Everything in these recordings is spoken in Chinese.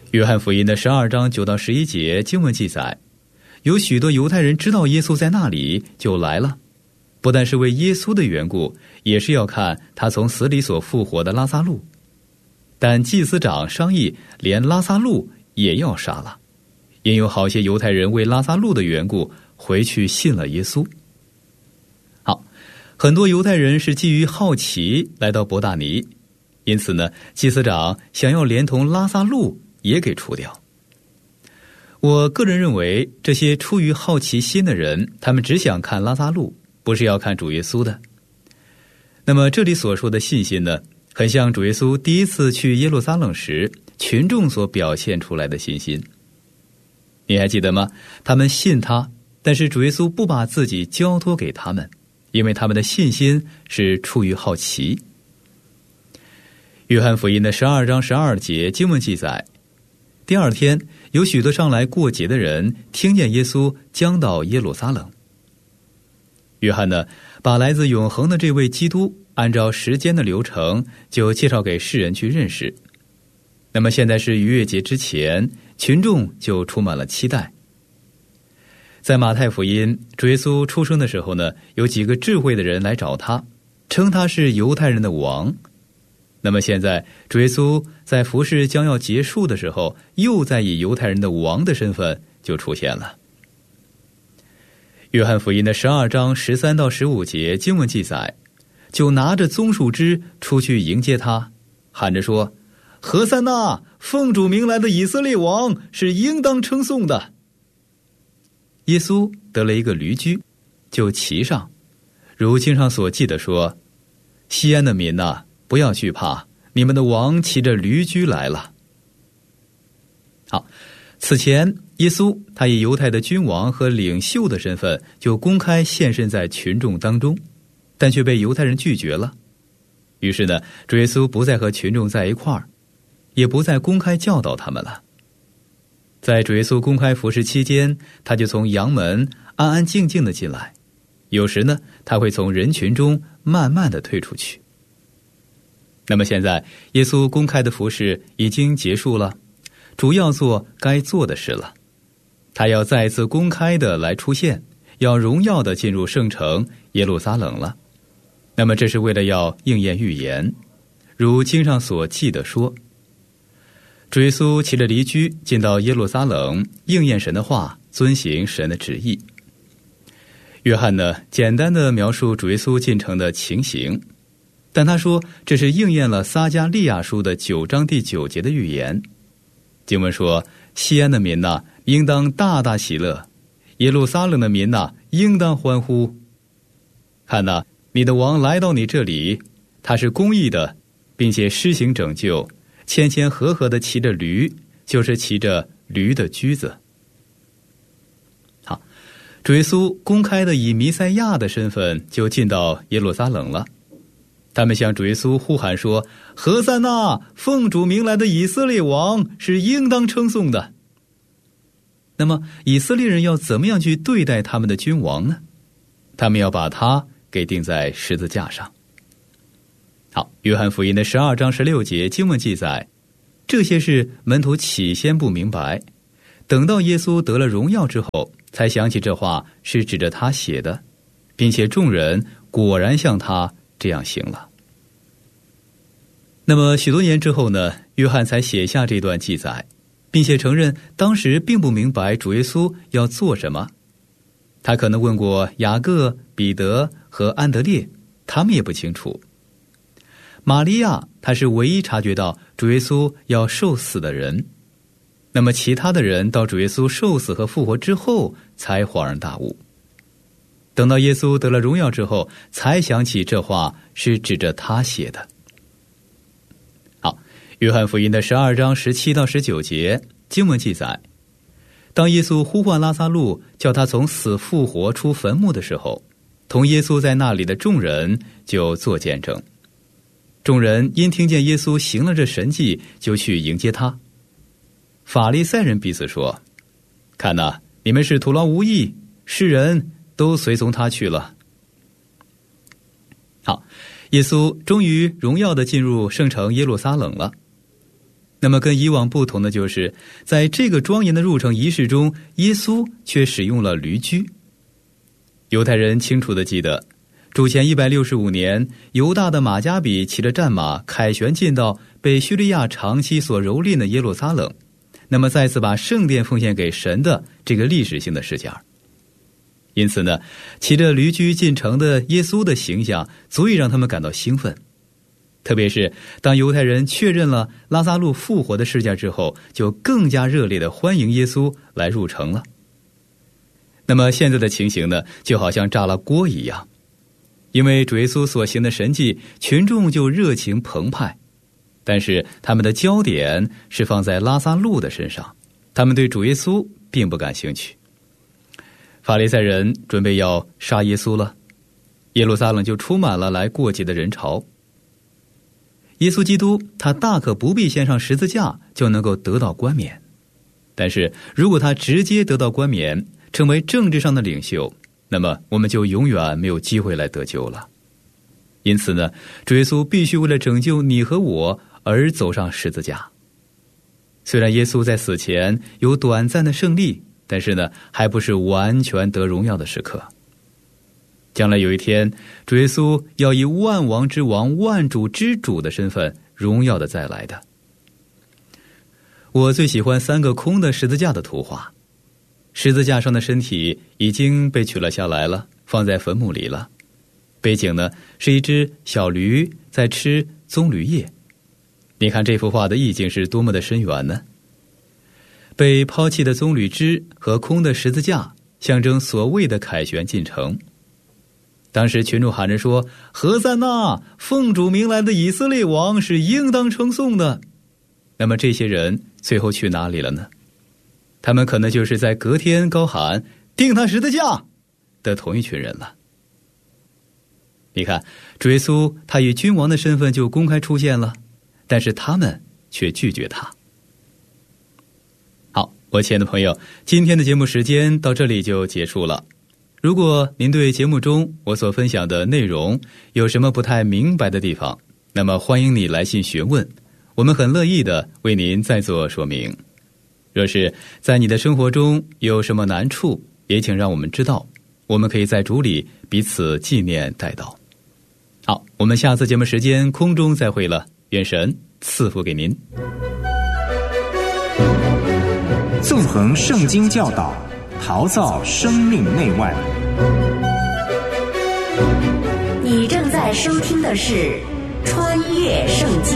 约翰福音的12章9到11节经文记载，有许多犹太人知道耶稣在那里，就来了，不但是为耶稣的缘故，也是要看他从死里所复活的拉撒路。但祭司长商议，连拉撒路也要杀了，因有好些犹太人为拉撒路的缘故回去信了耶稣。好，很多犹太人是基于好奇来到伯大尼，因此呢，祭司长想要连同拉撒路也给除掉。我个人认为，这些出于好奇心的人，他们只想看拉撒路，不是要看主耶稣的。那么这里所说的信心呢，很像主耶稣第一次去耶路撒冷时群众所表现出来的信心。你还记得吗？他们信他，但是主耶稣不把自己交托给他们，因为他们的信心是出于好奇。约翰福音的12章12节经文记载，第二天有许多上来过节的人听见耶稣将到耶路撒冷。约翰呢，把来自永恒的这位基督按照时间的流程就介绍给世人去认识。那么现在是逾越节之前，群众就充满了期待。在马太福音，主耶稣出生的时候呢，有几个智慧的人来找他，称他是犹太人的王。那么现在主耶稣在服事将要结束的时候，又在以犹太人的王的身份就出现了。约翰福音的12章13到15节经文记载，就拿着棕树枝出去迎接他，喊着说，何塞那，奉主名来的以色列王是应当称颂的。耶稣得了一个驴驹，就骑上，如经上所记的说，西安的民哪，不要惧怕，你们的王骑着驴驹来了。好，此前耶稣他以犹太的君王和领袖的身份就公开现身在群众当中，但却被犹太人拒绝了。于是呢，主耶稣不再和群众在一块儿，也不再公开教导他们了。在主耶稣公开服事期间，他就从阳门安安静静地进来，有时呢，他会从人群中慢慢地退出去。那么现在耶稣公开的服事已经结束了，主要做该做的事了。他要再次公开的来出现，要荣耀的进入圣城耶路撒冷了。那么这是为了要应验预言，如经上所记的说，主耶稣骑着驴驹进到耶路撒冷，应验神的话，遵行神的旨意。约翰呢，简单的描述主耶稣进城的情形，但他说这是应验了撒迦利亚书的9章第9节的预言。经文说，西安的民哪，应当大大喜乐，耶路撒冷的民哪，应当欢呼。看哪，你的王来到你这里，他是公义的，并且施行拯救，谦谦和和地骑着驴，就是骑着驴的驹子。好，主耶稣公开的以弥赛亚的身份就进到耶路撒冷了。他们向主耶稣呼喊说，何塞那，奉主名来的以色列王是应当称颂的。那么以色列人要怎么样去对待他们的君王呢？他们要把他给钉在十字架上。好，约翰福音的12章16节经文记载，这些事门徒起先不明白，等到耶稣得了荣耀之后，才想起这话是指着他写的，并且众人果然像他这样行了。那么许多年之后呢，约翰才写下这段记载，并且承认当时并不明白主耶稣要做什么。他可能问过雅各、彼得和安德烈，他们也不清楚。玛利亚她是唯一察觉到主耶稣要受死的人，那么其他的人到主耶稣受死和复活之后才恍然大悟，等到耶稣得了荣耀之后，才想起这话是指着他写的。好，约翰福音的12章17到19节经文记载，当耶稣呼唤拉撒路，叫他从死复活出坟墓的时候，同耶稣在那里的众人就作见证。众人因听见耶稣行了这神迹，就去迎接他。法利赛人彼此说，看哪，你们是徒劳无益，世人都随从他去了。好，耶稣终于荣耀地进入圣城耶路撒冷了。 那么跟以往不同的就是，在这个庄严的入城仪式中，耶稣却使用了驴驹。犹太人清楚地记得，主前165年，犹大的马加比骑着战马凯旋进到被叙利亚长期所蹂躏的耶路撒冷，那么再次把圣殿奉献给神的这个历史性的事件。因此呢，骑着驴驹进城的耶稣的形象足以让他们感到兴奋。特别是当犹太人确认了拉撒路复活的事件之后，就更加热烈地欢迎耶稣来入城了。那么现在的情形呢，就好像炸了锅一样，因为主耶稣所行的神迹，群众就热情澎湃，但是他们的焦点是放在拉撒路的身上，他们对主耶稣并不感兴趣。法利赛人准备要杀耶稣了，耶路撒冷就充满了来过节的人潮。耶稣基督他大可不必先上十字架就能够得到冠冕，但是如果他直接得到冠冕，成为政治上的领袖，那么我们就永远没有机会来得救了。因此呢，主耶稣必须为了拯救你和我而走上十字架。虽然耶稣在死前有短暂的胜利，但是呢，还不是完全得荣耀的时刻。将来有一天，主耶稣要以万王之王、万主之主的身份荣耀的再来的。我最喜欢3个空的十字架的图画。十字架上的身体已经被取了下来了，放在坟墓里了。背景呢，是一只小驴在吃棕榈叶。你看这幅画的意境是多么的深远呢？被抛弃的棕榈枝和空的十字架象征所谓的凯旋进城。当时群众喊着说，何塞纳，奉主名来的以色列王是应当称颂的。那么这些人最后去哪里了呢？他们可能就是在隔天高喊钉他十字架的同一群人了。你看，主耶稣他以君王的身份就公开出现了，但是他们却拒绝他。好，我亲爱的朋友，今天的节目时间到这里就结束了。如果您对节目中我所分享的内容有什么不太明白的地方，那么欢迎你来信询问，我们很乐意的为您再做说明。若是在你的生活中有什么难处，也请让我们知道，我们可以在主里彼此纪念代祷。好，我们下次节目时间空中再会了，愿神赐福给您。 纵横圣经教导，陶造生命内外。 你正在收听的是穿越圣经。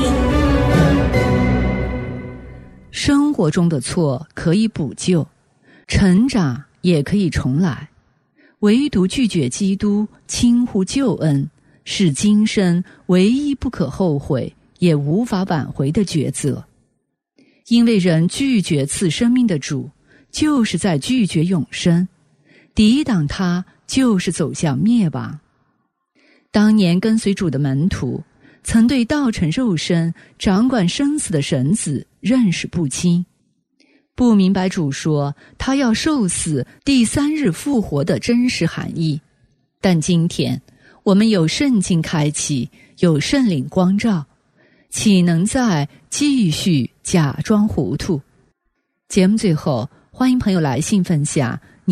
生活中的错可以补救，成长也可以重来，唯独拒绝基督，轻忽救恩，是今生唯一不可后悔也无法挽回的抉择。因为人拒绝赐生命的主，就是在拒绝永生，抵挡他就是走向灭亡。当年跟随主的门徒曾对道成肉身掌管生死的神子认识不清，不明白主说他要受死第3日复活的真实含义。但今天我们有圣经开启，有圣灵光照，岂能再继续假装糊涂？节目最后，欢迎朋友来信分享